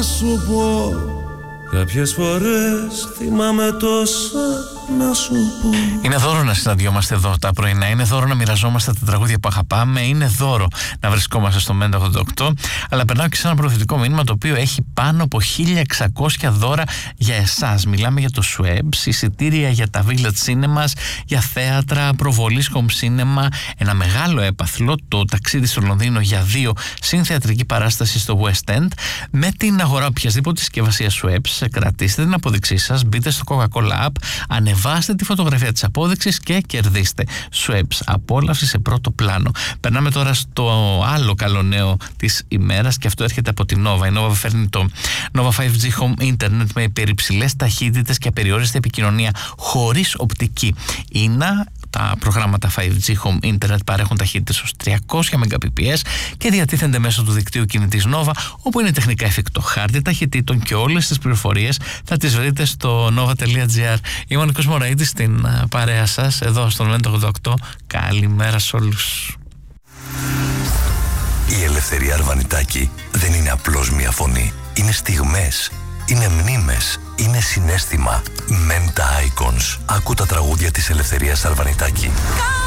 σου πω. Κάποιες φορές θυμάμαι τόσα να σου πω. Είναι δώρο να συναντιόμαστε εδώ τα πρωινά. Είναι δώρο να μοιραζόμαστε τα τραγούδια που αγαπάμε. Είναι δώρο να βρισκόμαστε στο Μέντα 88. Αλλά περνάω και σε ένα προωθητικό μήνυμα το οποίο έχει πάνω από 1600 δώρα για εσάς. Μιλάμε για το Schweppes, εισιτήρια για τα Village Cinemas, για θέατρα, προβολής Home Cinema, ένα μεγάλο έπαθλο, το ταξίδι στο Λονδίνο για 2 συν θεατρική παράσταση στο West End. Με την αγορά οποιασδήποτε συσκευασία Schweppes, κρατήστε την απόδειξή σας, μπείτε στο Coca-Cola App, ανεβάστε τη φωτογραφία της απόδειξης και κερδίστε. Schweppes, απόλαυση σε πρώτο πλάνο. Περνάμε τώρα στο άλλο καλό νέο της ημέρας και αυτό έρχεται από την Nova. Η Nova φέρνει το Nova 5G Home Internet με υπερυψηλές ταχύτητες και απεριόριστη επικοινωνία χωρίς οπτική. Τα προγράμματα 5G Home Internet παρέχουν ταχύτητες ως 300 Mbps και διατίθενται μέσω του δικτύου κινητής Nova, όπου είναι τεχνικά εφικτό. Χάρτη ταχυτήτων και όλες τις πληροφορίες θα τις βρείτε στο nova.gr. Είμαι ο Νίκος Μωραΐτης στην παρέα σας εδώ στον Μέντα 88. Καλημέρα σε όλους. Η Ελευθερία Αρβανιτάκη δεν είναι απλώς μια φωνή. Είναι στιγμές, είναι μνήμες, είναι συναίσθημα. Menta Icons. Άκου τα τραγούδια της Ελευθερίας Αρβανιτάκη.